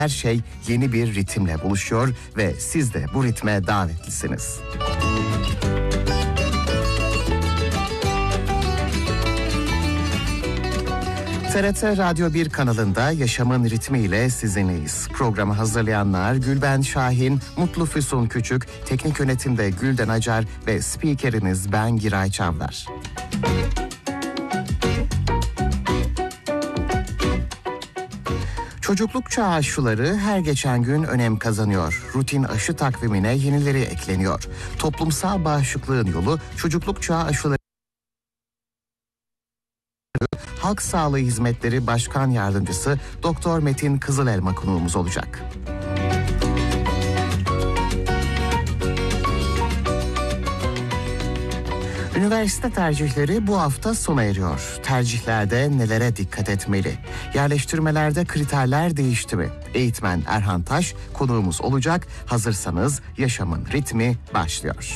Her şey yeni bir ritimle buluşuyor ve siz de bu ritme davetlisiniz. TRT Radyo 1 kanalında Yaşamın Ritmiyle sizinleyiz. Programı hazırlayanlar Gülben Şahin, Mutlu Füsun Küçük, teknik yönetimde Gülden Acar ve spikeriniz ben Giray Çavdar. Çocukluk çağı aşıları her geçen gün önem kazanıyor. Rutin aşı takvimine yenileri ekleniyor. Toplumsal bağışıklığın yolu çocukluk çağı aşıları. Halk Sağlığı Hizmetleri Başkan Yardımcısı Doktor Metin Kızılelma konuğumuz olacak. Üniversite tercihleri bu hafta sona eriyor. Tercihlerde nelere dikkat etmeli? Yerleştirmelerde kriterler değişti mi? Eğitmen Erhan Taş konuğumuz olacak. Hazırsanız Yaşamın Ritmi başlıyor.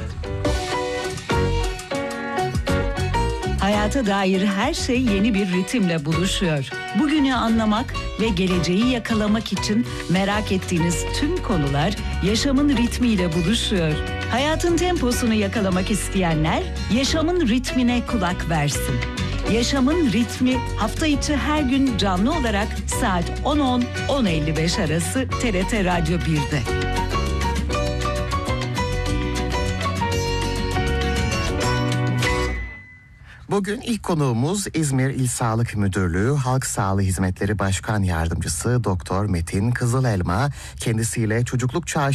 Hayata dair her şey yeni bir ritimle buluşuyor. Bugünü anlamak ve geleceği yakalamak için merak ettiğiniz tüm konular yaşamın ritmiyle buluşuyor. Hayatın temposunu yakalamak isteyenler yaşamın ritmine kulak versin. Yaşamın ritmi hafta içi her gün canlı olarak saat 10.10-10.55 arası TRT Radyo 1'de. Bugün ilk konuğumuz İzmir İl Sağlık Müdürlüğü Halk Sağlığı Hizmetleri Başkan Yardımcısı Doktor Metin Kızılelma. Kendisiyle çocukluk çağı...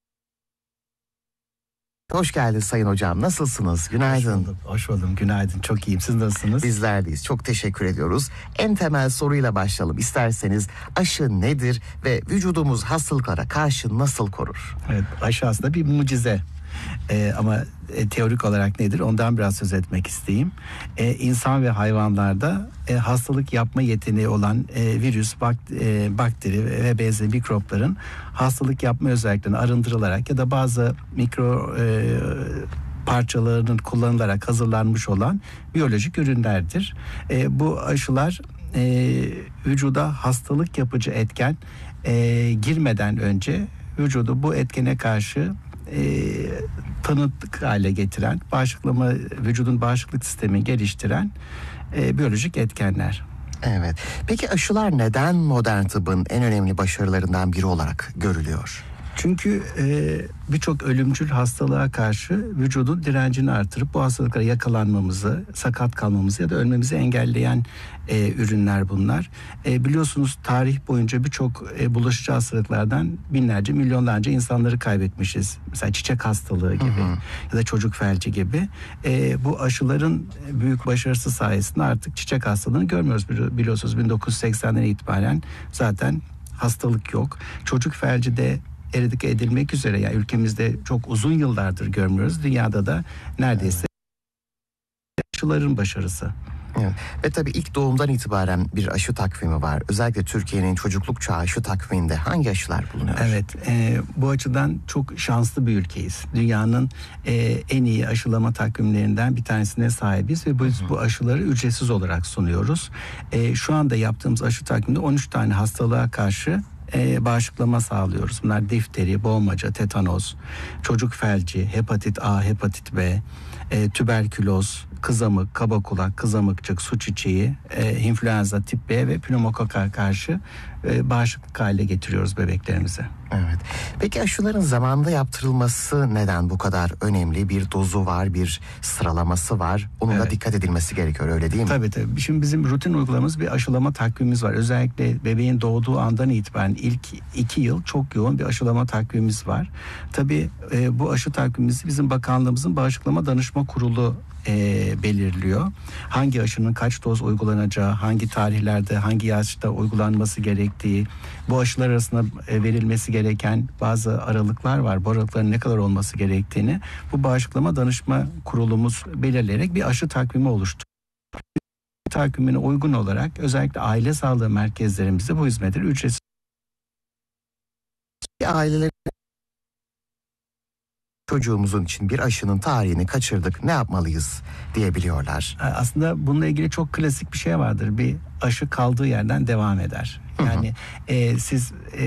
Hoş geldiniz Sayın Hocam. Nasılsınız? Günaydın. Hoş buldum. Günaydın. Çok iyiyim. Siz nasılsınız? Bizler deyiz. Çok teşekkür ediyoruz. En temel soruyla başlayalım. İsterseniz aşı nedir ve vücudumuz hastalıklara karşı nasıl korur? Evet, aşı aslında bir mucize. Ama teorik olarak nedir? Ondan biraz söz etmek isteyeyim. İnsan ve hayvanlarda hastalık yapma yeteneği olan virüs, bakteri ve benzeri mikropların hastalık yapma özelliklerini arındırılarak ya da bazı mikro parçalarının kullanılarak hazırlanmış olan biyolojik ürünlerdir. Bu aşılar vücuda hastalık yapıcı etken girmeden önce vücudu bu etkene karşı tanıklık hale getiren, vücudun bağışıklık sistemini geliştiren biyolojik etkenler. Evet. Peki aşılar neden modern tıbbın en önemli başarılarından biri olarak görülüyor? Çünkü birçok ölümcül hastalığa karşı vücudun direncini artırıp bu hastalıklara yakalanmamızı, sakat kalmamızı ya da ölmemizi engelleyen ürünler bunlar. Biliyorsunuz tarih boyunca birçok bulaşıcı hastalıklardan binlerce, milyonlarca insanları kaybetmişiz. Mesela çiçek hastalığı gibi ya da çocuk felci gibi. Bu aşıların büyük başarısı sayesinde artık çiçek hastalığını görmüyoruz. Biliyorsunuz 1980'den itibaren zaten hastalık yok. Çocuk felci de eradike edilmek üzere, yani ülkemizde çok uzun yıllardır görmüyoruz. Dünyada da neredeyse aşıların başarısı. Evet. Ve tabii ilk doğumdan itibaren bir aşı takvimi var. Özellikle Türkiye'nin çocukluk çağı aşı takviminde hangi aşılar bulunuyor? Evet, bu açıdan çok şanslı bir ülkeyiz. Dünyanın en iyi aşılama takvimlerinden bir tanesine sahibiz ve bu aşıları ücretsiz olarak sunuyoruz. Şu anda yaptığımız aşı takviminde 13 tane hastalığa karşı bağışıklama sağlıyoruz. Bunlar difteri, boğmaca, tetanoz, çocuk felci, hepatit A, hepatit B, tüberküloz, kızamık, kaba kulak, kızamıkçık, su çiçeği, influenza tip B ve pneumokoka karşı bağışıklık hale getiriyoruz bebeklerimize. Evet. Peki aşıların zamanında yaptırılması neden bu kadar önemli? Bir dozu var, bir sıralaması var. Onun da dikkat edilmesi gerekiyor, öyle değil mi? Tabii. Şimdi bizim rutin uygulamamız bir aşılama takvimimiz var. Özellikle bebeğin doğduğu andan itibaren ilk 2 yıl çok yoğun bir aşılama takvimimiz var. Tabii bu aşı takvimimizi bizim bakanlığımızın bağışıklama danışma kurulu belirliyor. Hangi aşının kaç doz uygulanacağı, hangi tarihlerde, hangi yaşta uygulanması gerektiği, bu aşılar arasında verilmesi gereken bazı aralıklar var. Bu aralıkların ne kadar olması gerektiğini bu bağışıklama danışma kurulumuz belirleyerek bir aşı takvimi oluşturuyor. Takvimine uygun olarak özellikle aile sağlığı merkezlerimizde bu hizmetleri ücretsiz. 2 aileler çocuğumuzun için bir aşının tarihini kaçırdık, ne yapmalıyız diyebiliyorlar. Aslında bununla ilgili çok klasik bir şey vardır. Bir aşı kaldığı yerden devam eder. Yani siz